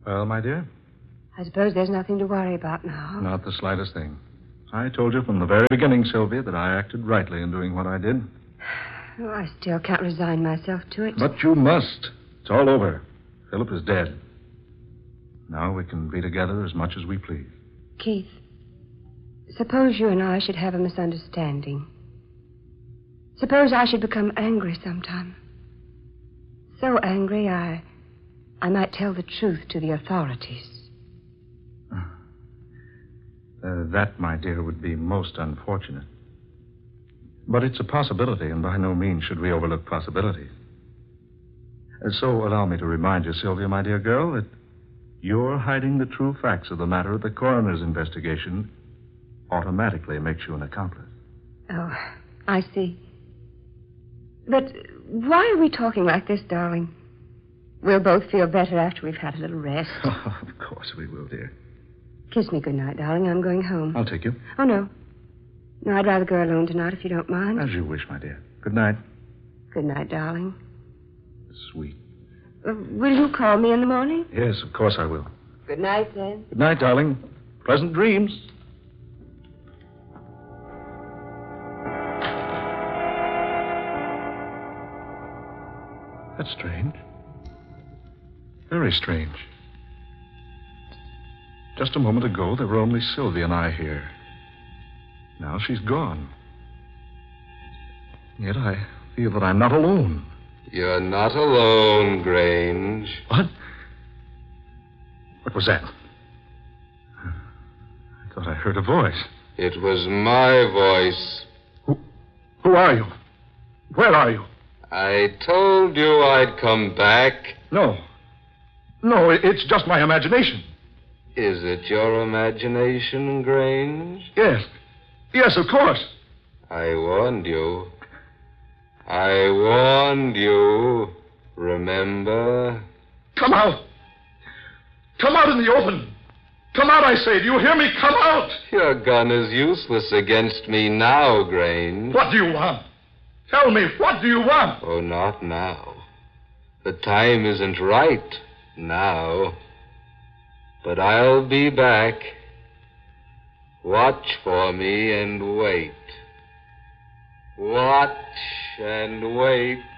Well, my dear? I suppose there's nothing to worry about now. Not the slightest thing. I told you from the very beginning, Sylvia, that I acted rightly in doing what I did. Oh, I still can't resign myself to it. But you must. It's all over. Philip is dead. Now we can be together as much as we please. Keith, suppose you and I should have a misunderstanding. Suppose I should become angry sometime. So angry I might tell the truth to the authorities. That, my dear, would be most unfortunate. But it's a possibility, and by no means should we overlook possibilities. So allow me to remind you, Sylvia, my dear girl, that your hiding the true facts of the matter of the coroner's investigation automatically makes you an accomplice. Oh, I see. But why are we talking like this, darling? We'll both feel better after we've had a little rest. Oh, of course we will, dear. Kiss me goodnight, darling. I'm going home. I'll take you. Oh, no. No, I'd rather go alone tonight if you don't mind. As you wish, my dear. Good night. Good night, darling. Sweet. Will you call me in the morning? Yes, of course I will. Good night, then. Good night, darling. Pleasant dreams. That's strange. Very strange. Just a moment ago, there were only Sylvia and I here. Now she's gone. Yet I feel that I'm not alone. You're not alone, Grange. What? What was that? I thought I heard a voice. It was my voice. Who are you? Where are you? I told you I'd come back. No. No, it's just my imagination. Is it your imagination, Grange? Yes. Yes, of course. I warned you. I warned you. Remember? Come out. Come out in the open. Come out, I say. Do you hear me? Come out. Your gun is useless against me now, Grange. What do you want? Tell me, what do you want? Oh, not now. The time isn't right now. But I'll be back. Watch for me and wait. Watch and wait.